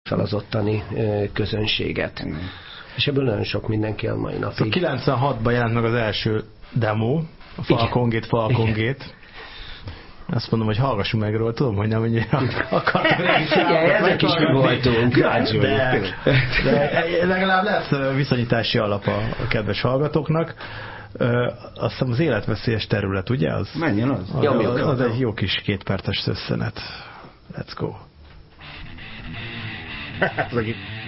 fel az ottani közönséget. És ebből nagyon sok mindenki a mai napig. 96-ban jelent meg az első demo, a Falcon-Gate. Azt mondom, hogy hallgassunk meg róla, tudom, hogy nem annyira akartam. Ezek is mi voltunk. De legalább lesz viszonyítási alap a kedves hallgatóknak. Azt hiszem az életveszélyes terület, ugye? Menjen az? Az egy jó kis 2 perces szösszenet. Let's go.